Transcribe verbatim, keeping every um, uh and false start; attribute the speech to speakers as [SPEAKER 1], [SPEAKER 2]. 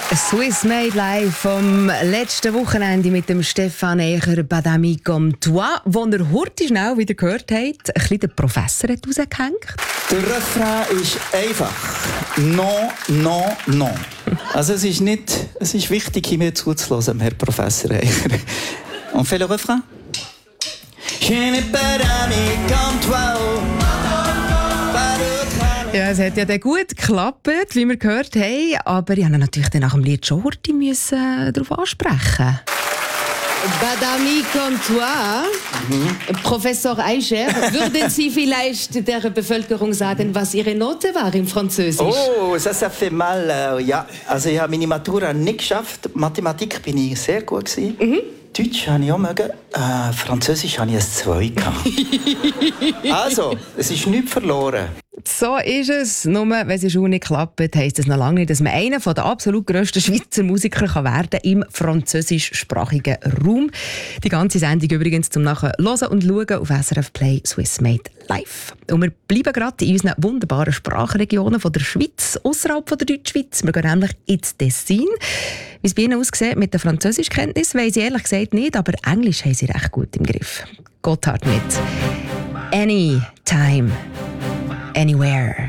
[SPEAKER 1] Swiss Made Live vom letzten Wochenende mit dem Stefan Eger «Badami comme toi», wo ihr heute schnell wieder gehört habt, ein bisschen der Professor hat rausgehängt.
[SPEAKER 2] Der Refrain ist einfach. Non, non, non. Also es ist nicht, es ist wichtig, mir zuzuhören, Herr Professor Eger. On fait le refrain? Je n'ai pas d'amis comme toi.
[SPEAKER 1] Ja, es hat ja dann gut geklappt, wie wir gehört haben, aber ich musste natürlich dann nach dem Lied schon heute müssen darauf ansprechen.
[SPEAKER 3] Badami comme toi, mhm. Professor Eicher, würden Sie vielleicht der Bevölkerung sagen, was Ihre Note war im Französisch?
[SPEAKER 2] Oh, ça, ça fait mal. Äh, ja, also ich habe meine Matura nicht geschafft. Mathematik bin ich sehr gut gewesen. Mhm. Deutsch habe ich auch mögen. Äh, Französisch hatte ich ein zwei. Also, es ist nichts verloren.
[SPEAKER 1] So ist es. Nur wenn es schon nicht klappt, heisst es noch lange nicht, dass man einer der absolut grössten Schweizer Musiker kann werden im französischsprachigen Raum. Die ganze Sendung übrigens zum Nachher hören und schauen auf S R F Play Swiss Made Live. Und wir bleiben gerade in unseren wunderbaren Sprachregionen von der Schweiz, außerhalb der Deutschschweiz. Wir gehen nämlich ins Tessin. Wie es bei Ihnen aussieht mit der Französischkenntnis, weiss ich ehrlich gesagt nicht, aber Englisch haben sie recht gut im Griff. Gotthard mit «Anytime». Anywhere.